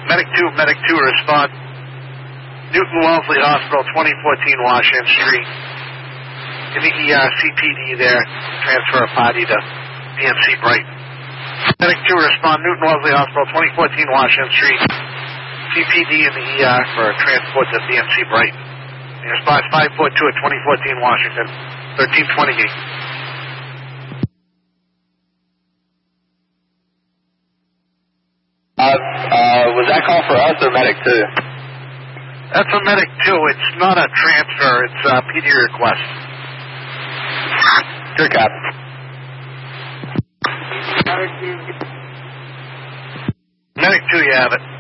Medic 2, respond. Newton Wellesley Hospital, 2014 Washington Street. In the ER, CPD there. Transfer a party to BMC Brighton. Medic 2, respond. Newton Wellesley Hospital, 2014 Washington Street. CPD in the ER for transport to BMC Brighton. And response 542 at 2014 Washington, 1328. Was that call for us or Medic 2? That's a Medic 2. It's not a transfer. It's a PD request. Good cop. Medic 2, you have it.